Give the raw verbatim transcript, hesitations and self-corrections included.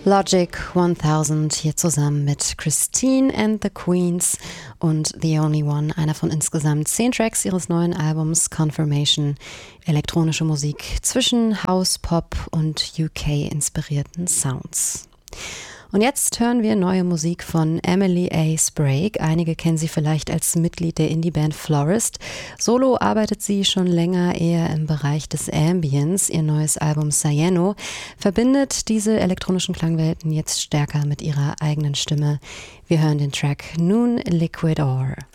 Logic tausend hier zusammen mit Christine and the Queens und The Only One, einer von insgesamt zehn Tracks ihres neuen Albums Confirmation. Elektronische Musik zwischen House, Pop und U K-inspirierten Sounds. Und jetzt hören wir neue Musik von Emily A. Sprague. Einige kennen sie vielleicht als Mitglied der Indie-Band Florist. Solo arbeitet sie schon länger eher im Bereich des Ambience. Ihr neues Album Cyano verbindet diese elektronischen Klangwelten jetzt stärker mit ihrer eigenen Stimme. Wir hören den Track Noon Liquid Ore.